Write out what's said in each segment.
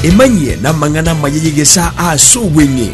emanye na mangana mayigesa asubwingi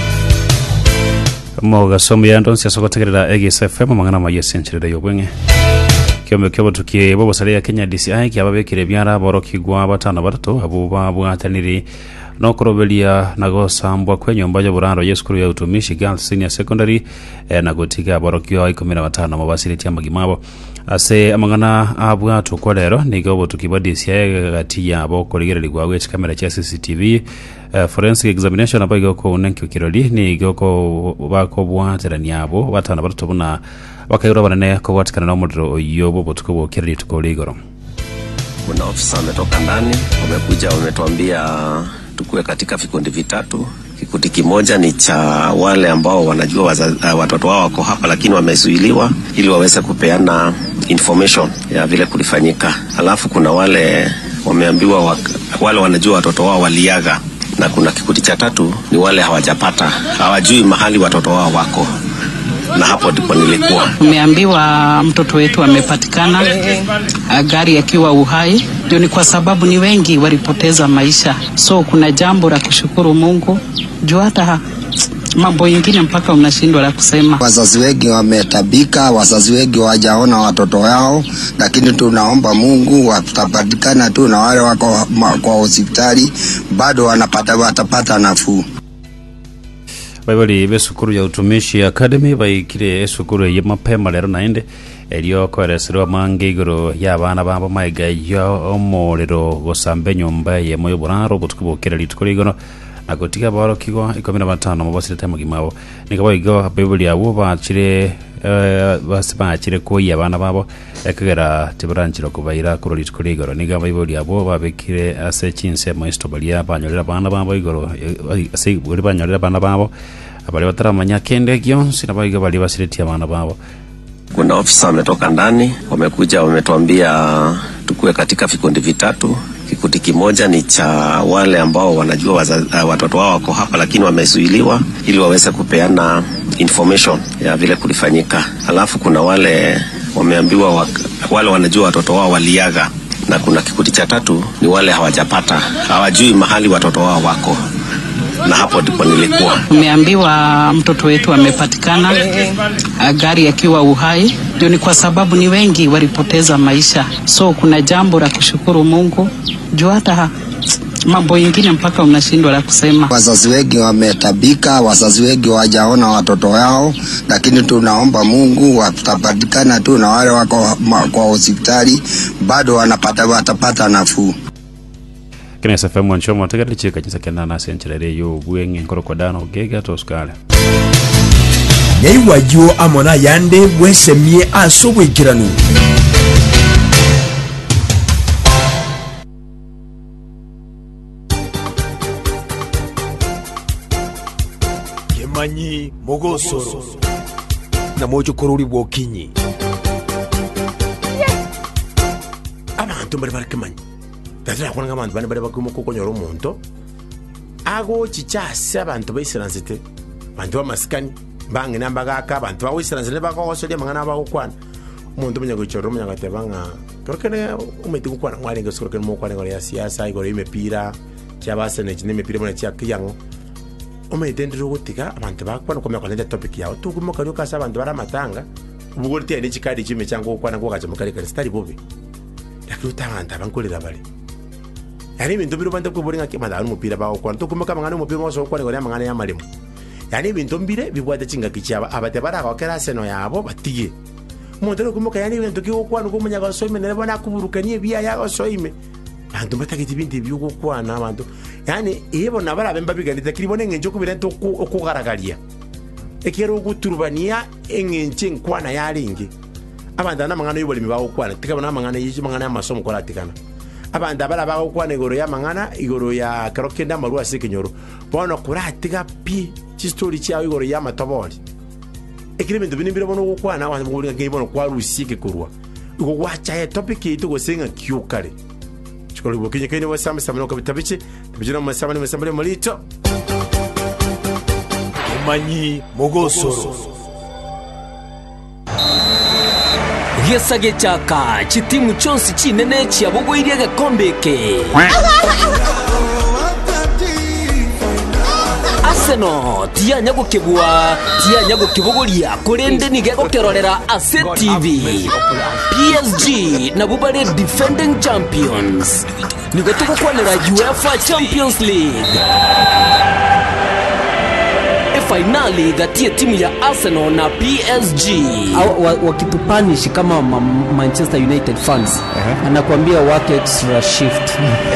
moga somo ya ndonsi asokotegerera EGSFM mangana mayesencherere yobwenge kiombe kyobo tukie bobo sale ya Kenya DCI kyababekire byara borokigwa batano batatu abo babwataniri no korobelia nagosambwa kwenyomba yo buraro yeskuru ya utumishi Girls Senior Secondary nagotiga borokyo 15 mabasiriti amagimabo ase amangana abwatu kolero nigobo tukibadisia gati yabo koligere gwawe kamera cha CCTV forensic examination abago ko unenkyo kiroli nigoko bako bwaterani abo batana batatu buna wakayura banane ko watikana no mudro yobo botuko kiroli tukoligoro. Kuna ofisa ametoka ndani wamekuja wametuambia tukue katika vikundi vitatu. Kikundi kimoja ni cha wale ambao wanajua watoto wao wako hapa lakini wamezuiliwa ili waweze kupeana information ya vile kulifanyika. Alafu kuna wale wameambiwa wale wanajua watoto wao waliaga, na kuna kikundi cha tatu ni wale hawajui mahali watoto wao wako. Na hapo ndipo nilikuwa umeambiwa mtoto wetu amepatikana gari akiwa uhai. Ndio ni kwa sababu ni wengi walipoteza maisha, so kuna jambo la kushukuru Mungu juu hata mambo mengine mpaka unashindwa la kusema. Wazazi wengi wametabika, wazazi wengi hawajaona watoto wao, lakini tunaomba Mungu watapatikana tu, na wale wako kwa hospitali bado watapata nafuu. Baibali besukuru ya utumishi academy baikire esukuru ya mapema lero naende elio koresero mangigoro y'abana babo maiga yo omorero gosambe nyomba ye moyo buraro butukubokera litukoligoro nagotiga baro kigo 15 mabasire time gimabo nikabayigo baibali abo bachire basibachire ko y'abana babo ekagera tibranchiro kubaira kuro litukoligoro niga baibali abo babekire ase chinse maisto balia banyorera bana babo igoro ase buri banyorera bana babo abali bataramanya kende gyo sinabayiga bali basireti abana babo. Kuna ofisa ametoka ndani wamekuja wametuambia tukue katika vikundi vitatu. Kikundi kimoja ni cha wale ambao wanajua watoto wao wako hapa lakini wamezuiliwa ili waweze kupeana information ya vile kulifanyika. Alafu kuna wale wameambiwa wale wanajua watoto wao waliaga, na kuna kikundi cha tatu ni wale hawajui mahali watoto wao wako. Na hapo ndipo nilikuwa umeambiwa mtoto wetu amepatikana gari akiwa uhai. Ndio ni kwa sababu ni wengi walipoteza maisha, so kuna jambo la kushukuru Mungu juu hata mambo mengine mpaka unashindwa la kusema. Wazazi wengi wametabika, wazazi wengi hawajaona watoto wao, lakini tunaomba Mungu watapatikana tu, na wale wako kwa hospitali bado watapata nafuu. Kene SFM wanchomo tagali chika jinsa kena na sencherere yo bwenge nkoro kwa dano gega toskale nyai wajio amona yande bwesemie asobwekiranu yemanyi mogosoro na mojo koruri bwokinyi abantu bari kemanyi tatira kwa ngabantu bane bakumo kokonyoro omuntu ago chichase abantu baisiranzite bantu bamasikani bange nambaga aka abantu baisiranzite bakosolia mangana bagokwana umuntu munyagochoro munyagatebanga torokene umeti gukwana mwarenga skorokene mukwane ngore ya siasa igore imepira cyabasene kine imepira mwana cyakiyango umedendero gutika abantu bakwana komya kwa topic yawo tugumoka ryo abantu baramatanga ubugorite ya n'ikikadi kime cyangwa gukwana gogaje mukare kare stari bobe lakini utanga bankolera bali yani ibintu birubanda kuboringa kimada umupira bawo kwa tukumaka mangana umupira wose ukwane gore mangana ya malimo yani ibintu mbire bibwate cinga kicyaba abatebara bakera seno yabo batiye umuntu kumuka yani ibintu kikwana kumunya gasoime nebona kuburukanye biya ya gasoime bantu batagiti ibindi by'ugukwana abantu yani yebo nabara bemba biganita kiribone ngenje kubirento okugaragaria ekero guturubania engenje nkwana yaringi abandana mangana y'ubolimi bawo kwana tikabona mangana yishi mangana y'amasomo kola tikana abanda bala bawo kwana igoro ya mangana igoro ya karokenda maruwa sekenyoro bona kuratika pi story cyawo igoro ya matobori ekiremendo binimbira bono gukwana abantu muguringa ngibona kwa rusike kurwa ugo wacha topic ito gosenga kyukare chikolo bokinye kene wasama samano kabitabiche tubijina mu samano mesambale molito yemanyi mogosoro Yesage chaka chitimu chonsi chinene chiabogo iriage kombeke Arsenal tia nyago kibwa tia nyago kibuguria kurende nigego kerorera Ase TV. PSG na bubare defending champions nigo tukukwanira UEFA Champions League. Finali gatia timu ya Arsenal na PSG. Wakitupanish kama Manchester United fans, anakuambia work extra shift.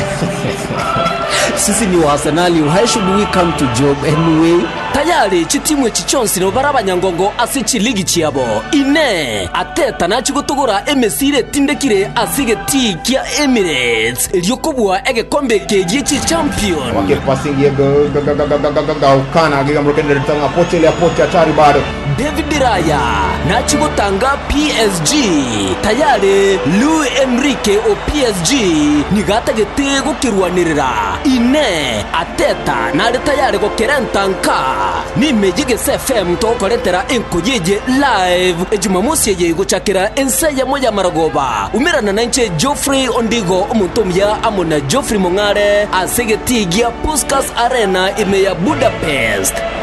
Sisi ni wa Arsenal, how should we come to job anyway? Tayari chitimu chichonsi no barabanyangongo ase chiligi chiabo ine Ateta na chigutugura emesire tindekire asige ti kia Emirates eliokobwa egekombe kegie chi champion wakipasingie gaukana gigamrokende tanga pote ya hatari bado David Raya na chigutanga PSG tayari Luis Enrique o PSG nigata gete gukirwanirira ine Ateta na tayari gokerentanka ni mejige FM tokoretera enkujije live ejumamosi ye guchakira ensaya moja maragoba umirana nanche Geoffrey Ondigo omuntumya amona Geoffrey Mongare asegetigia Puskas Arena ime ya Budapest